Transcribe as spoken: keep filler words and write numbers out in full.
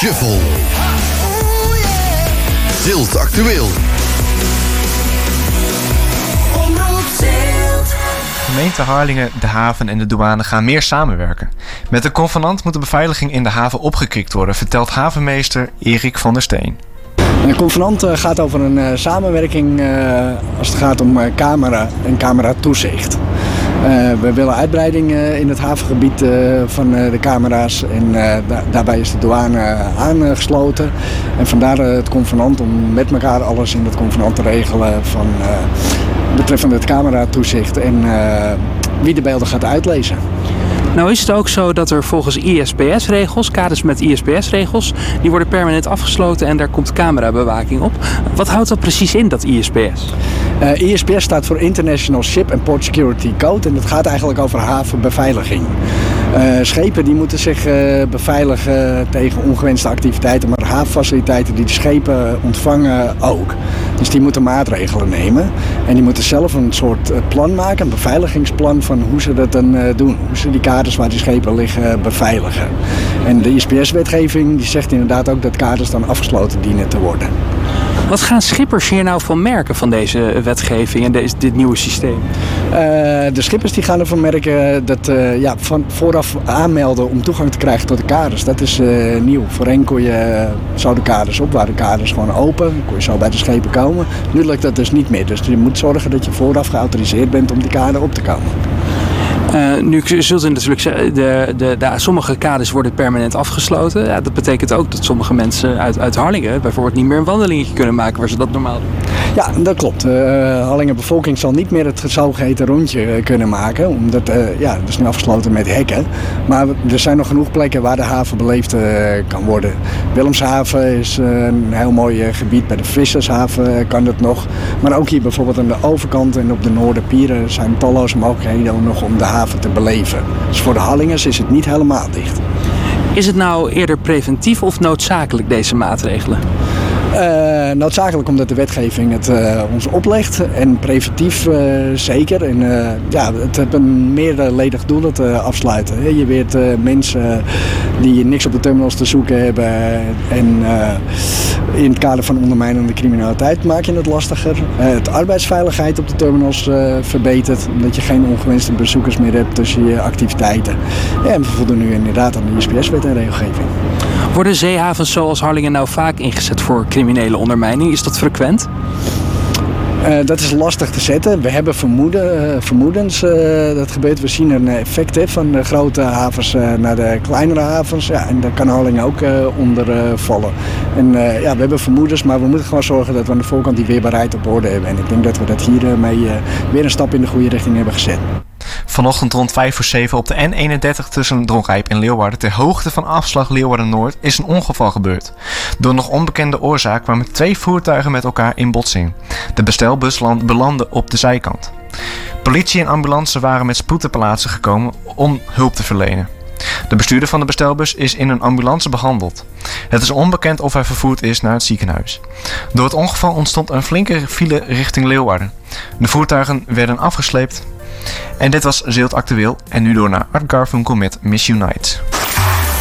Shuffle. Zilt actueel. Gemeente Harlingen, de haven en de douane gaan meer samenwerken. Met de convenant moet de beveiliging in de haven opgekrikt worden, vertelt havenmeester Erik van der Steen. De convenant gaat over een uh, samenwerking uh, als het gaat om uh, camera en cameratoezicht. Uh, we willen uitbreiding uh, in het havengebied uh, van uh, de camera's en uh, da- daarbij is de douane uh, aangesloten. En vandaar uh, het convenant om met elkaar alles in het convenant te regelen van uh, betreffende het cameratoezicht en uh, wie de beelden gaat uitlezen. Nou is het ook zo dat er volgens I S P S-regels, kaders met I S P S-regels, die worden permanent afgesloten en daar komt camerabewaking op. Wat houdt dat precies in, dat I S P S? Uh, I S P S staat voor International Ship and Port Security Code en dat gaat eigenlijk over havenbeveiliging. Uh, schepen die moeten zich uh, beveiligen tegen ongewenste activiteiten, maar havenfaciliteiten die de schepen ontvangen ook. Dus die moeten maatregelen nemen en die moeten zelf een soort uh, plan maken, een beveiligingsplan van hoe ze dat dan uh, doen. Hoe ze die kaders waar die schepen liggen beveiligen. En de I S P S-wetgeving die zegt inderdaad ook dat kaders dan afgesloten dienen te worden. Wat gaan schippers hier nou van merken van deze wetgeving en deze, dit nieuwe systeem? Uh, de schippers die gaan ervan merken dat uh, ja, van vooraf aanmelden om toegang te krijgen tot de kaders. Dat is uh, nieuw. Voorheen kon je uh, zo de kaders op, waren de kaders gewoon open. Kon je zo bij de schepen komen. Nu lukt dat dus niet meer. Dus je moet zorgen dat je vooraf geautoriseerd bent om die kader op te komen. Uh, nu zult u natuurlijk zeggen, de, de, de, sommige kaders worden permanent afgesloten. Ja, dat betekent ook dat sommige mensen uit, uit Harlingen bijvoorbeeld niet meer een wandelingetje kunnen maken waar ze dat normaal doen. Ja, dat klopt. Uh, Harlingen bevolking zal niet meer het zogeheten rondje uh, kunnen maken. Omdat uh, ja, dat is nu afgesloten met hekken. Maar er zijn nog genoeg plekken waar de haven beleefd uh, kan worden. Willemshaven is uh, een heel mooi uh, gebied. Bij de Vissershaven uh, kan dat nog. Maar ook hier bijvoorbeeld aan de overkant en op de Noorderpieren zijn talloze mogelijkheden om nog om de haven te beleven. Dus voor de Harlingers is het niet helemaal dicht. Is het nou eerder preventief of noodzakelijk, deze maatregelen? Uh, noodzakelijk omdat de wetgeving het uh, ons oplegt en preventief uh, zeker. En, uh, ja, het heeft een meerledig doel het uh, afsluiten. Je weet uh, mensen die niks op de terminals te zoeken hebben en uh, in het kader van ondermijnende criminaliteit maak je het lastiger. Uh, het arbeidsveiligheid op de terminals uh, verbetert omdat je geen ongewenste bezoekers meer hebt tussen je activiteiten. Ja, en we voldoen nu inderdaad aan de I S P S-wet en regelgeving. Worden zeehavens zoals Harlingen nou vaak ingezet voor criminele ondermijning? Is dat frequent? Uh, dat is lastig te zetten. We hebben vermoeden, uh, vermoedens uh, dat het gebeurt. We zien een effect hè, van de grote havens uh, naar de kleinere havens. Ja, en daar kan Harlingen ook uh, onder uh, vallen. En uh, ja, we hebben vermoedens, maar we moeten gewoon zorgen dat we aan de voorkant die weerbaarheid op orde hebben. En ik denk dat we dat hiermee uh, weer een stap in de goede richting hebben gezet. Vanochtend rond vijf voor zeven op de N eenendertig tussen Dronrijp en Leeuwarden ter hoogte van afslag Leeuwarden-Noord is een ongeval gebeurd. Door nog onbekende oorzaak kwamen twee voertuigen met elkaar in botsing. De bestelbus land- belandde op de zijkant. Politie en ambulance waren met spoed ter plaatse gekomen om hulp te verlenen. De bestuurder van de bestelbus is in een ambulance behandeld. Het is onbekend of hij vervoerd is naar het ziekenhuis. Door het ongeval ontstond een flinke file richting Leeuwarden. De voertuigen werden afgesleept. En dit was Zilt Actueel en nu door naar Art Garfunkel met Miss You Night.